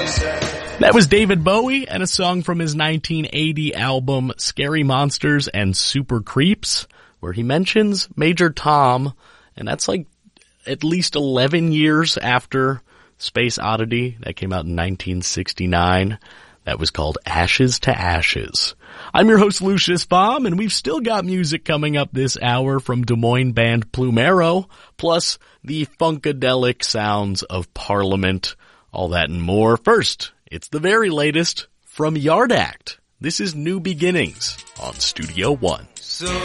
That was David Bowie and a song from his 1980 album Scary Monsters and Super Creeps, where he mentions Major Tom, and that's like at least 11 years after Space Oddity. That came out in 1969. That was called Ashes to Ashes. I'm your host, Lucius Baum, and we've still got music coming up this hour from Des Moines band Plumero, plus the funkadelic sounds of Parliament, all that and more. First, it's the very latest from Yard Act. This is New Beginnings on Studio One. So